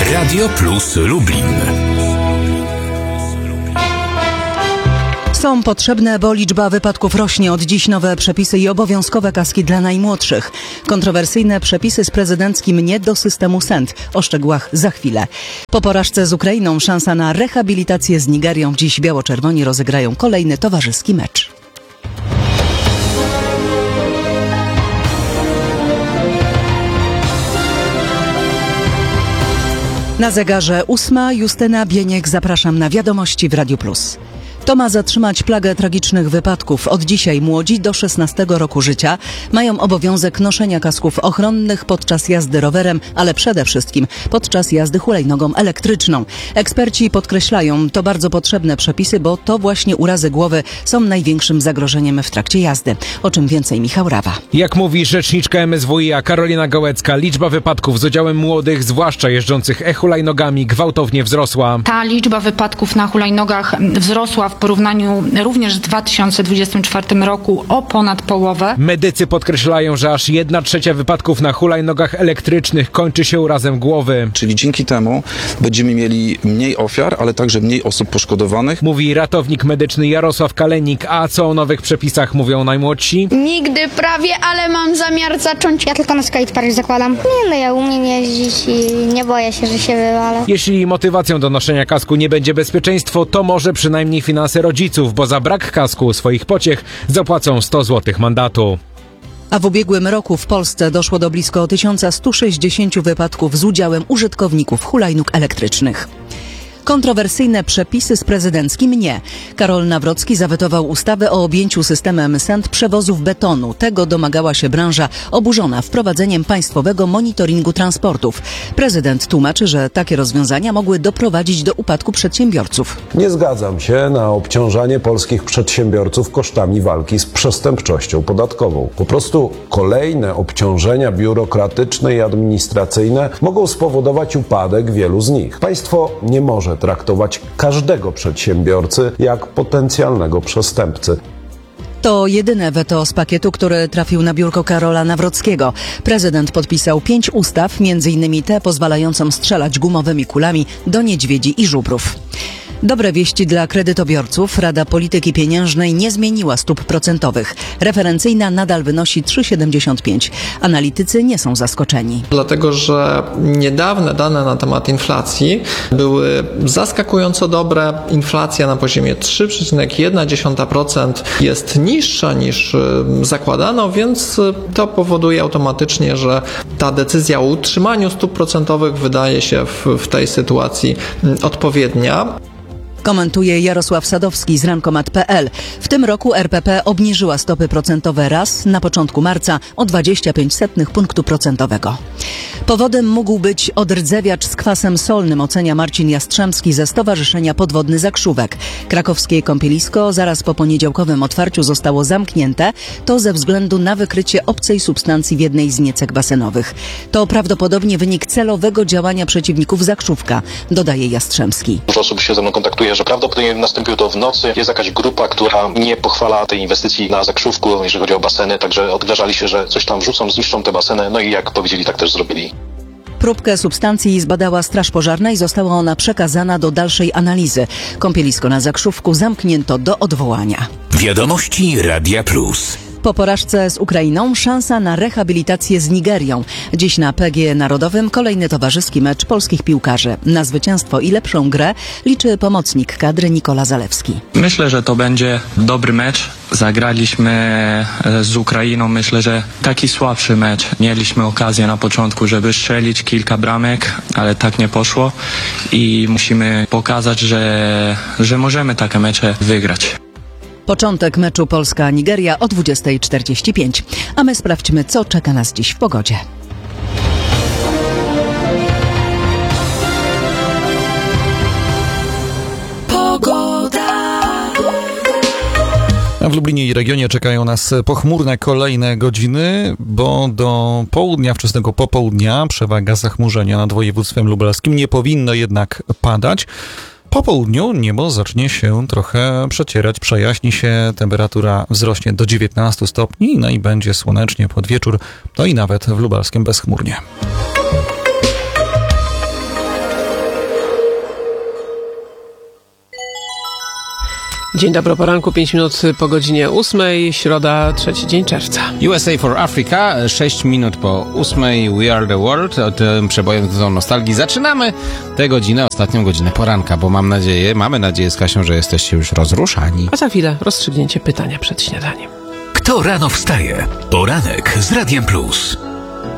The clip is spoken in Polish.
Radio Plus Lublin. Są potrzebne, bo liczba wypadków rośnie. Od dziś nowe przepisy i obowiązkowe kaski dla najmłodszych. Kontrowersyjne przepisy z prezydenckim nie do systemu SENT. O szczegółach za chwilę. Po porażce z Ukrainą szansa na rehabilitację z Nigerią. Dziś biało-czerwoni rozegrają kolejny towarzyski mecz. Na zegarze 8. Justyna Bieniek. Zapraszam na wiadomości w Radiu Plus. To ma zatrzymać plagę tragicznych wypadków. Od dzisiaj młodzi do 16 roku życia mają obowiązek noszenia kasków ochronnych podczas jazdy rowerem, ale przede wszystkim podczas jazdy hulajnogą elektryczną. Eksperci podkreślają, to bardzo potrzebne przepisy, bo to właśnie urazy głowy są największym zagrożeniem w trakcie jazdy. O czym więcej Michał Rawa. Jak mówi rzeczniczka MSWiA Karolina Gołecka, liczba wypadków z udziałem młodych, zwłaszcza jeżdżących e-hulajnogami, gwałtownie wzrosła. Ta liczba wypadków na hulajnogach wzrosła w porównaniu również w 2024 roku o ponad połowę. Medycy podkreślają, że aż 1/3 wypadków na hulajnogach elektrycznych kończy się urazem głowy. Czyli dzięki temu będziemy mieli mniej ofiar, ale także mniej osób poszkodowanych. Mówi ratownik medyczny Jarosław Kalenik. A co o nowych przepisach mówią najmłodsi? Nigdy prawie, ale mam zamiar zacząć. Ja tylko na skatepark zakładam. Ja umiem jeździć i nie boję się, że się wywalę. Jeśli motywacją do noszenia kasku nie będzie bezpieczeństwo, to może przynajmniej finanse rodziców, bo za brak kasku swoich pociech zapłacą 100 zł mandatu. A w ubiegłym roku w Polsce doszło do blisko 1160 wypadków z udziałem użytkowników hulajnóg elektrycznych. Kontrowersyjne przepisy z prezydenckim nie. Karol Nawrocki zawetował ustawę o objęciu systemem SENT przewozów betonu. Tego domagała się branża oburzona wprowadzeniem państwowego monitoringu transportów. Prezydent tłumaczy, że takie rozwiązania mogły doprowadzić do upadku przedsiębiorców. Nie zgadzam się na obciążanie polskich przedsiębiorców kosztami walki z przestępczością podatkową. Po prostu kolejne obciążenia biurokratyczne i administracyjne mogą spowodować upadek wielu z nich. Państwo nie może traktować każdego przedsiębiorcy jak potencjalnego przestępcy. To jedyne weto z pakietu, który trafił na biurko Karola Nawrockiego. Prezydent podpisał 5 ustaw, m.in. tę pozwalającą strzelać gumowymi kulami do niedźwiedzi i żubrów. Dobre wieści dla kredytobiorców. Rada Polityki Pieniężnej nie zmieniła stóp procentowych. Referencyjna nadal wynosi 3,75. Analitycy nie są zaskoczeni. Dlatego, że niedawne dane na temat inflacji były zaskakująco dobre. Inflacja na poziomie 3,1% jest niższa niż zakładano, więc to powoduje automatycznie, że ta decyzja o utrzymaniu stóp procentowych wydaje się w tej sytuacji odpowiednia. Komentuje Jarosław Sadowski z Rankomat.pl. W tym roku RPP obniżyła stopy procentowe raz na początku marca o 0,25 punktu procentowego. Powodem mógł być odrdzewiacz z kwasem solnym, ocenia Marcin Jastrzębski ze Stowarzyszenia Podwodny Zakrzówek. Krakowskie kąpielisko zaraz po poniedziałkowym otwarciu zostało zamknięte. To ze względu na wykrycie obcej substancji w jednej z niecek basenowych. To prawdopodobnie wynik celowego działania przeciwników Zakrzówka, dodaje Jastrzębski. Dużo osób się ze mną kontaktuje, że prawdopodobnie nastąpiło to w nocy. Jest jakaś grupa, która nie pochwala tej inwestycji na Zakrzówku, jeżeli chodzi o baseny, także odgrażali się, że coś tam wrzucą, zniszczą te baseny, no i jak powiedzieli, tak też zrobili. Próbkę substancji zbadała Straż Pożarna i została ona przekazana do dalszej analizy. Kąpielisko na Zakrzówku zamknięto do odwołania. Wiadomości Radia Plus. Po porażce z Ukrainą szansa na rehabilitację z Nigerią. Dziś na PGE Narodowym kolejny towarzyski mecz polskich piłkarzy. Na zwycięstwo i lepszą grę liczy pomocnik kadry Nikola Zalewski. Myślę, że to będzie dobry mecz. Zagraliśmy z Ukrainą, myślę, że taki słabszy mecz. Mieliśmy okazję na początku, żeby strzelić kilka bramek, ale tak nie poszło i musimy pokazać, że możemy takie mecze wygrać. Początek meczu Polska-Nigeria o 20:45. A my sprawdźmy, co czeka nas dziś w pogodzie. W Lublinie i regionie czekają nas pochmurne kolejne godziny, bo do południa, wczesnego popołudnia przewaga zachmurzenia nad województwem lubelskim. Nie powinno jednak padać. Po południu niebo zacznie się trochę przecierać, przejaśni się, temperatura wzrośnie do 19 stopni, no i będzie słonecznie pod wieczór, no i nawet w lubelskim bezchmurnie. Dzień dobry, o poranku, 5 minut po godzinie 8, środa, 3 dzień czerwca. USA for Africa, 6 minut po 8, We Are the World, o tym przebojem do nostalgii. Zaczynamy tę godzinę, ostatnią godzinę poranka, bo mamy nadzieję z Kasią, że jesteście już rozruszani. A za chwilę rozstrzygnięcie pytania przed śniadaniem. Kto rano wstaje? Poranek z Radiem Plus.